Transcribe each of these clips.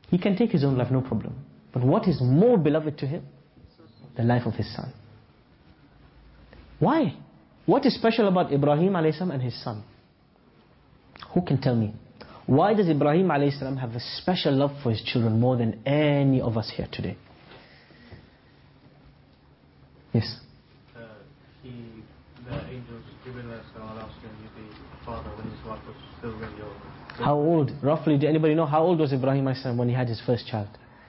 He can take his own life, no problem. But what is more beloved to him? The life of his son. Why? What is special about Ibrahim a.s. and his son? Who can tell me? Why does Ibrahim a.s. have a special love for his children more than any of us here today? Yes? The angels given us asked him to be father when his wife was still really old. How old? Roughly, do anybody know how old was Ibrahim a.s. when he had his first child?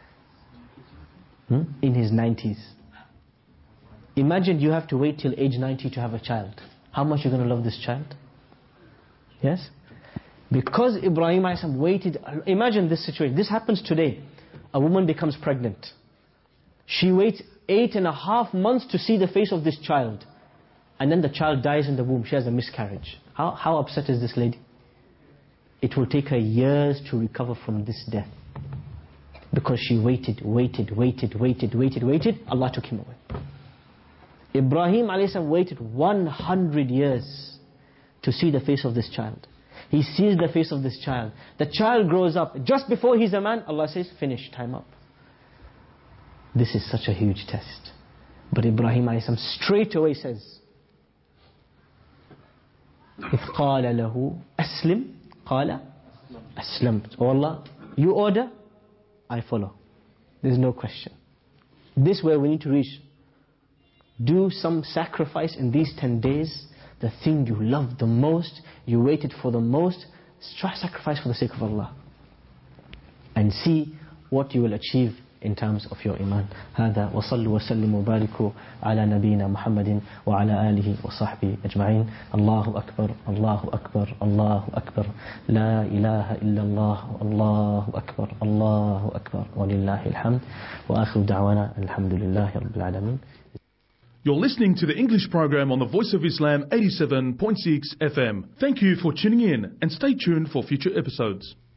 In his 90s. Imagine you have to wait till age 90 to have a child. How much you're going to love this child? Yes? Because Ibrahim a.s. waited. Imagine this situation. This happens today. A woman becomes pregnant. She waits 8.5 months to see the face of this child. And then the child dies in the womb. She has a miscarriage. How upset is this lady? It will take her years to recover from this death. Because she waited. Allah took him away. Ibrahim a.s. waited 100 years to see the face of this child. He sees the face of this child. The child grows up. Just before he's a man, Allah says, finish, time up. This is such a huge test. But Ibrahim a.s. straight away says, إِذْ قَالَ لَهُ أَسْلِمْ قَالَ أَسْلَمْتُ. Oh Allah, you order, I follow. There's no question. This way we need to reach. Do some sacrifice in these 10 days. The thing you love the most, you waited for the most, try sacrifice for the sake of Allah. And see what you will achieve in terms of your iman. هذا وصلوا وسلموا وباركوا على نبينا محمد وعلى آله وصحبه أجمعين. الله أكبر الله أكبر الله أكبر لا إله إلا الله الله أكبر الله أكبر ولله الحمد وآخر دعوانا الحمد لله رب العالمين. You're listening to the English program on the Voice of Islam 87.6 FM. Thank you for tuning in and stay tuned for future episodes.